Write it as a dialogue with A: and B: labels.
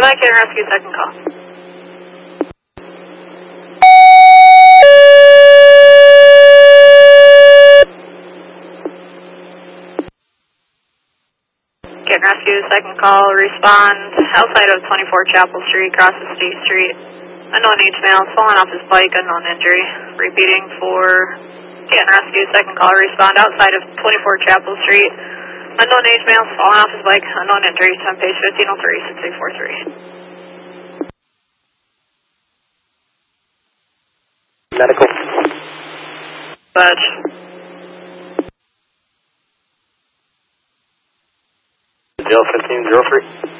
A: Standby, Canton Rescue, second call. Canton Rescue, second call, respond outside of 24 Chapel Street, crosses State Street. Unknown age male, falling off his bike, unknown injury. Repeating for Canton Rescue, second call, respond outside of 24 Chapel Street. Unknown age male, falling off his bike, unknown injury, 10 page 1503-6843.
B: Medical.
A: Budge.
B: Jail 1503.